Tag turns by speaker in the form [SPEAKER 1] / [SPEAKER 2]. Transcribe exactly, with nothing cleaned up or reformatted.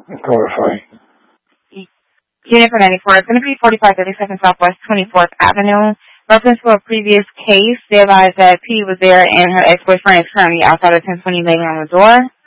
[SPEAKER 1] Clarify.
[SPEAKER 2] Unit for ninety-four. It's going to be forty-five thirty-second Southwest twenty-fourth Avenue. Reference to a previous case, they advised that P was there and her ex-boyfriend is currently outside of ten twenty laying on the door.